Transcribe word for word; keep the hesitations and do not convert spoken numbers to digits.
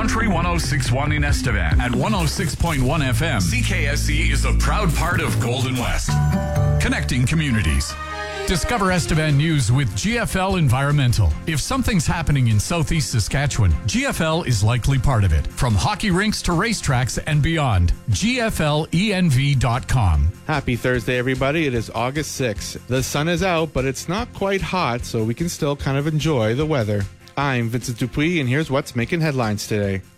Country one oh six point one in Estevan at one oh six point one F M. C K S E is a proud part of Golden West. Connecting communities. Discover Estevan News with G F L Environmental. If something's happening in southeast Saskatchewan, G F L is likely part of it. From hockey rinks to racetracks and beyond. G F L E N V dot com. Happy Thursday, everybody. It is August sixth. The sun is out, but it's not quite hot, so we can still kind of enjoy the weather. I'm Vincent Dupuis, and here's what's making headlines today.